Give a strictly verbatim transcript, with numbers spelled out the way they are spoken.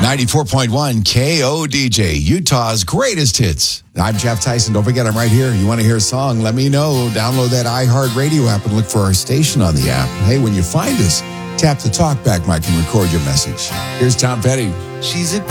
ninety-four point one K O D J, Utah's greatest hits. I'm Jeff Tyson. Don't forget, I'm right here. You want to hear a song? Let me know. Download that iHeartRadio app and look for our station on the app. Hey, when you find us, tap the talkback mic and record your message. Here's Tom Petty. She's a